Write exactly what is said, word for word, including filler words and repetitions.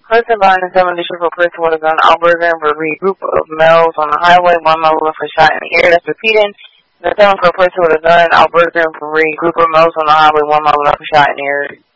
Person behind the seven district for person with a gun, Alberger and Berea. Group of males on the highway, one male left for shot in the air. That's repeating. The seven for a person with a gun, Alberger and Berea. Group of males on the highway, one male left for shot in the air.